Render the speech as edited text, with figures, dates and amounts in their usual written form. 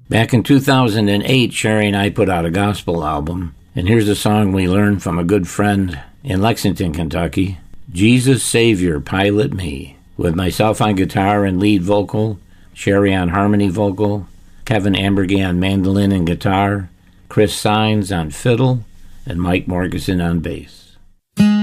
Back in 2008, Sherry and I put out a gospel album, and here's a song we learned from a good friend in Lexington, Kentucky, Jesus Savior, Pilot Me, with myself on guitar and lead vocal, Sherry on harmony vocal, Kevin Ambergay on mandolin and guitar, Chris Sines on fiddle, and Mike Morgeson on bass.